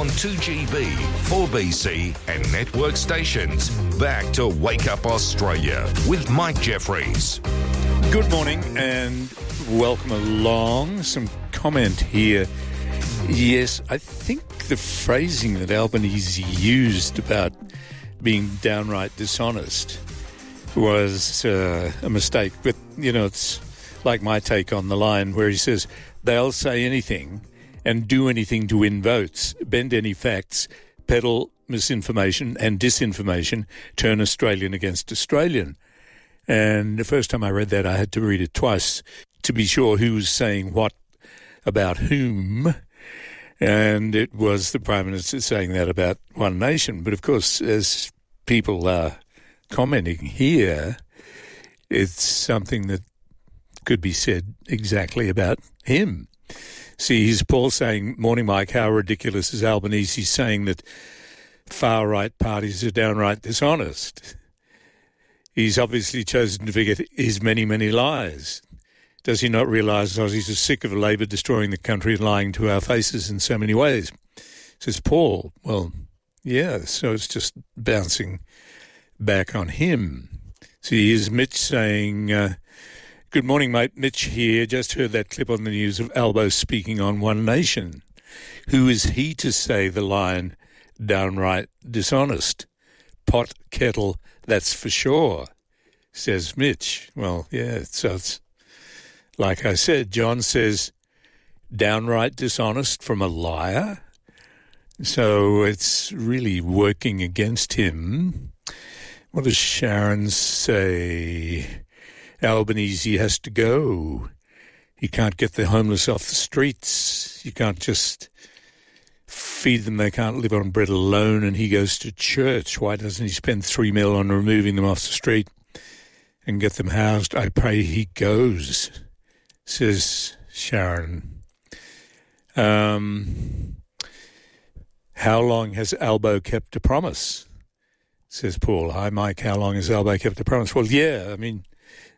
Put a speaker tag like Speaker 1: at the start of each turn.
Speaker 1: 2GB, 4BC and network stations. Back to Wake Up Australia with Mike Jeffries.
Speaker 2: Good morning and welcome along. Some comment here. Yes, I think the phrasing that Albanese used about being downright dishonest was a mistake. But, you know, it's like my take on the line where he says, they'll say anything and do anything to win votes, bend any facts, peddle misinformation and disinformation, turn Australian against Australian. And the first time I read that, I had to read it twice to be sure who was saying what about whom. And it was the Prime Minister saying that about One Nation. But, of course, as people are commenting here, it's something that could be said exactly about him. See, here's Paul saying, morning, Mike, how ridiculous is Albanese saying that far-right parties are downright dishonest? He's obviously chosen to forget his many, many lies. Does he not realise Aussies are sick of Labor destroying the country and lying to our faces in so many ways? Says Paul. Well, yeah, so it's just bouncing back on him. See, here's Mitch saying, good morning, mate. Mitch here. Just heard that clip on the news of Albo speaking on One Nation. Who is he to say the line, downright dishonest? Pot, kettle, that's for sure, says Mitch. Well, yeah, so it's like I said, John says, downright dishonest from a liar. So it's really working against him. What does Sharon say? Albanese has to go. You can't get the homeless off the streets. You can't just feed them. They can't live on bread alone. And he goes to church. Why doesn't he spend $3 million on removing them off the street and get them housed? I pray he goes, says Sharon. How long has Albo kept a promise? Says Paul. Hi, Mike. How long has Albo kept a promise? Well, yeah, I mean,